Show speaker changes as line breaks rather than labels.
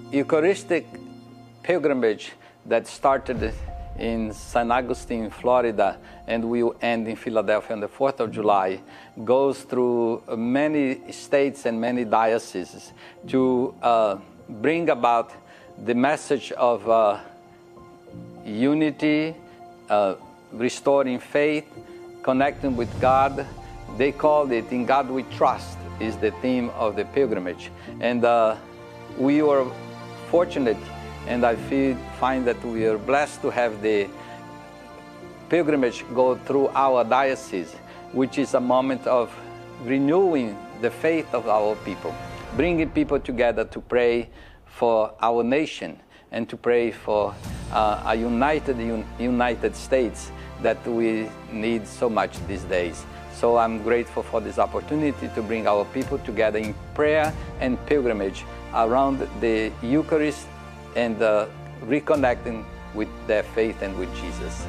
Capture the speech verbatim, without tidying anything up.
Eucharistic pilgrimage that started in Saint Augustine, Florida, and will end in Philadelphia on the fourth of July, goes through many states and many dioceses to uh, bring about the message of uh, unity, uh, restoring faith, connecting with God. They called it "In God We Trust" is the theme of the pilgrimage. And uh, we were fortunate, and I feel, find that we are blessed to have the pilgrimage go through our diocese, which is a moment of renewing the faith of our people, bringing people together to pray for our nation and to pray for uh, a united un United States that we need so much these days. So I'm grateful for this opportunity to bring our people together in prayer and pilgrimage around the Eucharist and uh, reconnecting with their faith and with Jesus.